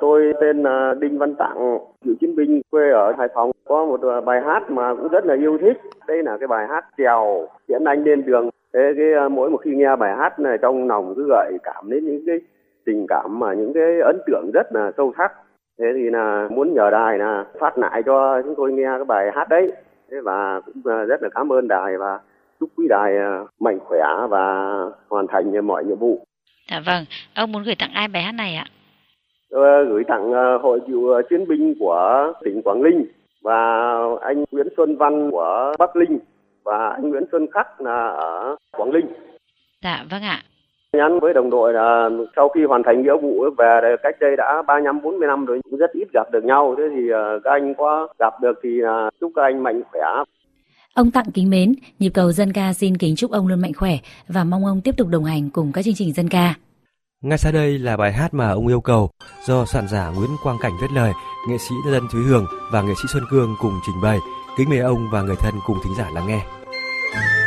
Tôi tên là Đinh Văn Tặng, cựu chiến binh quê ở Hải Phòng. Có một bài hát mà cũng rất là yêu thích. Đây là cái bài hát Trèo Tiễn Anh Lên Đường. Thế mỗi một khi nghe bài hát này trong lòng cứ gợi cảm đến những cái tình cảm mà những cái ấn tượng rất là sâu sắc. Thế thì là muốn nhờ đài là phát lại cho chúng tôi nghe cái bài hát đấy. Thế và cũng rất là cảm ơn đài và chúc quý đài mạnh khỏe và hoàn thành mọi nhiệm vụ. Dạ vâng, ông muốn gửi tặng ai bài hát này ạ? Gửi tặng hội cựu chiến binh của tỉnh Quảng Ninh và anh Nguyễn Xuân Văn của Bắc Ninh và anh Nguyễn Xuân Khắc là ở Quảng Ninh. Dạ vâng ạ. Nhắn với đồng đội là sau khi hoàn thành nghĩa vụ về cách đây đã 35-40 năm rồi, cũng rất ít gặp được nhau. Thế thì các anh có gặp được thì chúc các anh mạnh khỏe. Ông Tặng kính mến, nhịp cầu dân ca xin kính chúc ông luôn mạnh khỏe và mong ông tiếp tục đồng hành cùng các chương trình dân ca. Ngay sau đây là bài hát mà ông yêu cầu do soạn giả Nguyễn Quang Cảnh viết lời, nghệ sĩ nhân dân Thúy Hường và nghệ sĩ Xuân Cương cùng trình bày. Kính mời ông và người thân cùng thính giả lắng nghe.